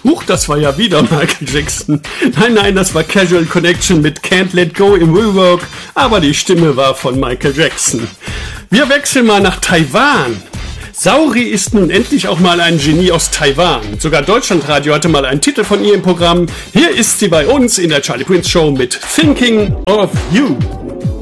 Huch, das war ja wieder Michael Jackson. Nein, das war Casual Connection mit Can't Let Go im Rework, aber die Stimme war von Michael Jackson. Wir wechseln mal nach Taiwan. Saori ist nun endlich auch mal ein Genie aus Taiwan. Sogar Deutschlandradio hatte mal einen Titel von ihr im Programm. Hier ist sie bei uns in der Charlie Prince Show mit Thinking of You.